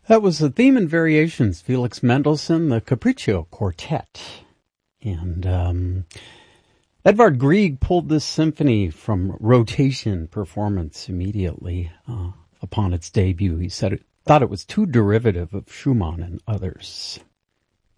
That was the Theme and Variations, Felix Mendelssohn, the Capriccio Quartet. And Edvard Grieg pulled this symphony from rotation performance immediately upon its debut. He thought it was too derivative of Schumann and others.